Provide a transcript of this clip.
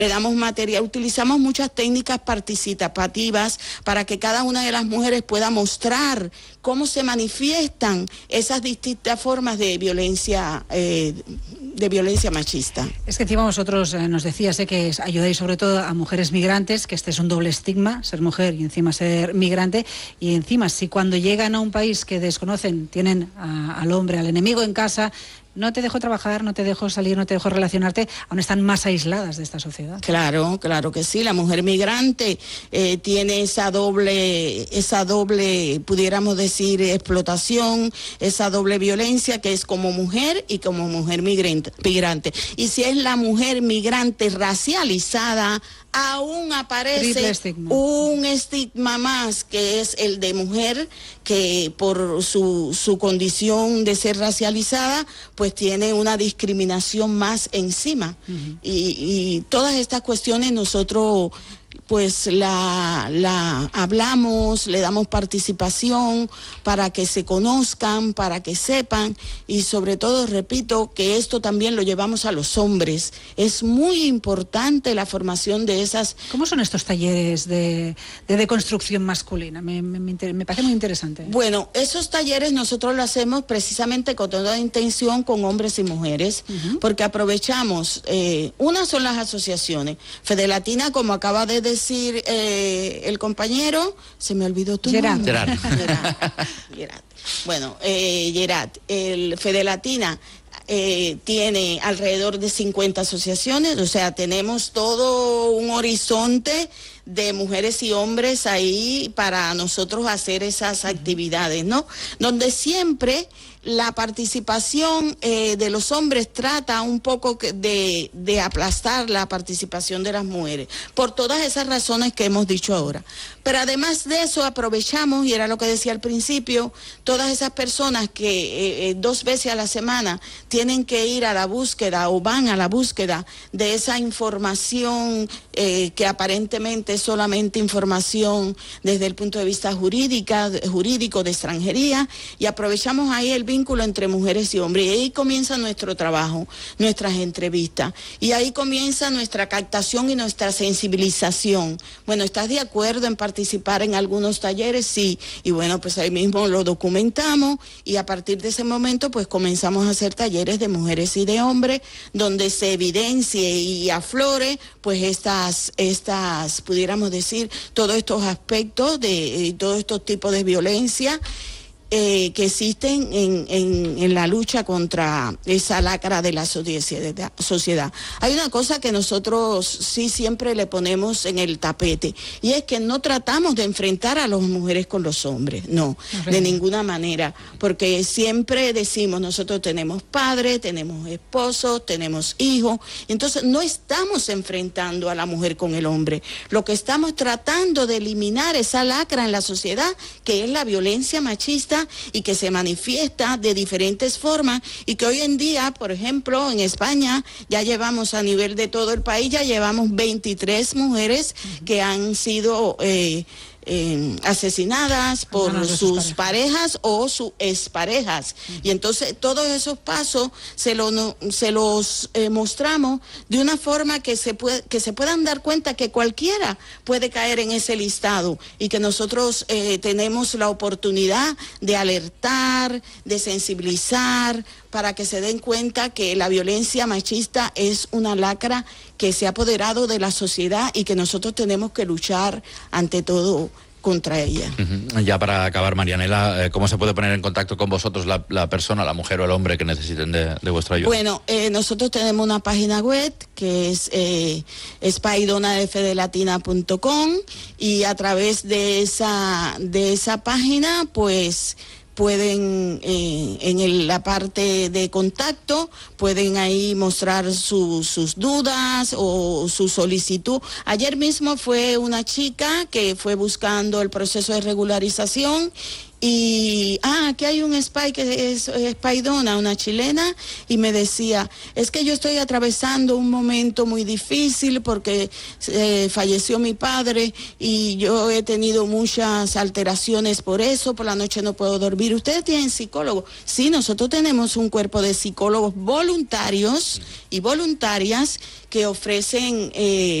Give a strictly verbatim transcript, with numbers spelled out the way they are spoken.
Le damos material, utilizamos muchas técnicas participativas para que cada una de las mujeres pueda mostrar cómo se manifiestan esas distintas formas de violencia, eh, de violencia machista. Es que encima vosotros eh, nos decías eh, que ayudáis sobre todo a mujeres migrantes, que este es un doble estigma, ser mujer y encima ser migrante, y encima si cuando llegan a un país que desconocen, tienen a, al hombre, al enemigo en casa, no te dejo trabajar, no te dejo salir, no te dejo relacionarte, aún están más aisladas de esta sociedad. Claro, claro que sí. La mujer migrante eh, tiene esa doble, esa doble, pudiéramos decir, explotación, esa doble violencia que es como mujer y como mujer migrante. migrante. Y si es la mujer migrante racializada, aún aparece estigma. un estigma más, que es el de mujer, que por su, su condición de ser racializada, pues tiene una discriminación más encima. Uh-huh. y, y todas estas cuestiones nosotros pues la, la hablamos, le damos participación para que se conozcan, para que sepan, y sobre todo, repito, que esto también lo llevamos a los hombres. Es muy importante la formación de esas... ¿Cómo son estos talleres de, de deconstrucción masculina? Me, me, me parece muy interesante. Bueno, esos talleres nosotros lo hacemos precisamente con toda intención con hombres y mujeres, uh-huh. porque aprovechamos, eh, unas son las asociaciones, Fedelatina, como acaba de decir, decir eh, el compañero, se me olvidó tu nombre. Gerard. Gerard. Gerard. Bueno, eh, Gerard, el Fedelatina eh, tiene alrededor de cincuenta asociaciones, o sea, tenemos todo un horizonte de mujeres y hombres ahí para nosotros hacer esas actividades, ¿no? Donde siempre la participación eh, de los hombres trata un poco de, de aplastar la participación de las mujeres, por todas esas razones que hemos dicho ahora. Pero además de eso aprovechamos, y era lo que decía al principio, todas esas personas que eh, dos veces a la semana tienen que ir a la búsqueda o van a la búsqueda de esa información eh, que aparentemente es solamente información desde el punto de vista jurídica, jurídico de extranjería, y aprovechamos ahí el vínculo entre mujeres y hombres, y ahí comienza nuestro trabajo, nuestras entrevistas, y ahí comienza nuestra captación y nuestra sensibilización. Bueno, ¿estás de acuerdo en participar en algunos talleres? Sí, y bueno, pues ahí mismo lo documentamos, y a partir de ese momento pues comenzamos a hacer talleres de mujeres y de hombres, donde se evidencie y aflore pues estas, estas pudiéramos decir, todos estos aspectos de eh, todos estos tipos de violencia Eh, que existen en, en, en la lucha contra esa lacra de la sociedad. Hay una cosa que nosotros sí siempre le ponemos en el tapete, y es que no tratamos de enfrentar a las mujeres con los hombres, no, okay. de ninguna manera, porque siempre decimos, nosotros tenemos padres, tenemos esposos, tenemos hijos, entonces no estamos enfrentando a la mujer con el hombre, lo que estamos tratando de eliminar esa lacra en la sociedad, que es la violencia machista, y que se manifiesta de diferentes formas, y que hoy en día, por ejemplo, en España ya llevamos a nivel de todo el país, ya llevamos veintitrés mujeres uh-huh. que han sido eh, eh, asesinadas por sus, sus parejas. parejas o sus exparejas. Uh-huh. Y entonces todos esos pasos se, lo, no, se los eh, mostramos de una forma que se, puede, que se puedan dar cuenta que cualquiera puede caer en ese listado, y que nosotros eh, tenemos la oportunidad de alertar, de sensibilizar, para que se den cuenta que la violencia machista es una lacra que se ha apoderado de la sociedad, y que nosotros tenemos que luchar ante todo contra ella. Uh-huh. Ya para acabar, Marianela, ¿cómo se puede poner en contacto con vosotros la, la persona, la mujer o el hombre que necesiten de, de vuestra ayuda? Bueno, eh, nosotros tenemos una página web que es eh, espaidona de fedelatina punto com, y a través de esa, de esa página, pues pueden, eh, en el, la parte de contacto, pueden ahí mostrar su, sus dudas o su solicitud. Ayer mismo fue una chica que fue buscando el proceso de regularización, Y, ah, aquí hay un spy que es, es Spaidona, una chilena, y me decía, es que yo estoy atravesando un momento muy difícil porque eh, falleció mi padre y yo he tenido muchas alteraciones por eso, por la noche no puedo dormir. ¿Ustedes tienen psicólogos? Sí, nosotros tenemos un cuerpo de psicólogos voluntarios y voluntarias que ofrecen... Eh,